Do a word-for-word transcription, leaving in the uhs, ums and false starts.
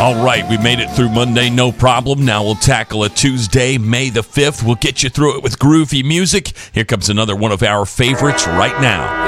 All right, we made it through Monday, no problem. Now we'll tackle a Tuesday, May the fifth. We'll get you through it with groovy music. Here comes another one of our favorites right now.